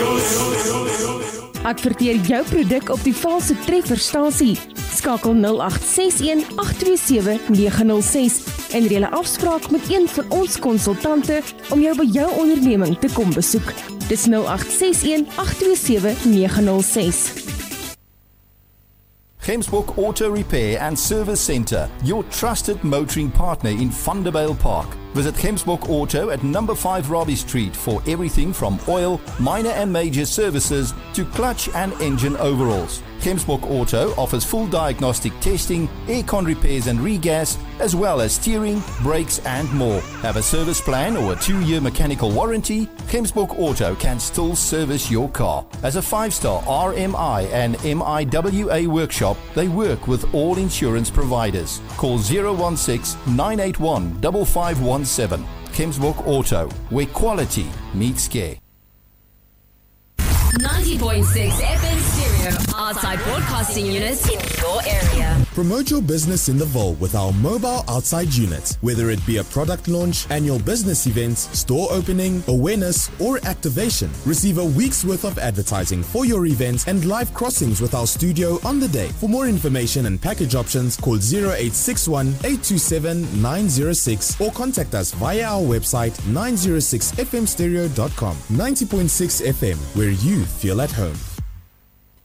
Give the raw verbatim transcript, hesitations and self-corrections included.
Adverteer jou produk op die valse trefferstasie. Skakel nul agt ses een agt twee sewe nege nul ses en reël 'n afspraak met een van ons konsultante om jou by jou onderneming te kom besoek. Dis nul agt ses een agt twee sewe nege nul ses. Gemsbok Auto Repair and Service Centre, your trusted motoring partner in Vanderbijl Park. Visit Gemsbok Auto at number five Robbie Street for everything from oil, minor and major services to clutch and engine overhauls. Gemsbok Auto offers full diagnostic testing, aircon repairs and regas, as well as steering, brakes and more. Have a service plan or a two-year mechanical warranty? Gemsbok Auto can still service your car. As a five-star R M I and M I W A workshop, they work with all insurance providers. Call zero one six nine eight one five five one seven. Gemsbok Auto, where quality meets care. ninety point six F M Stereo, outside broadcasting units in your area. Promote your business in the Vaal with our mobile outside unit. Whether it be a product launch, annual business events, store opening, awareness, or activation, receive a week's worth of advertising for your events and live crossings with our studio on the day. For more information and package options, call zero eight six one eight two seven nine zero six or contact us via our website nine oh six f m stereo dot com. ninety point six F M, where you feel at home.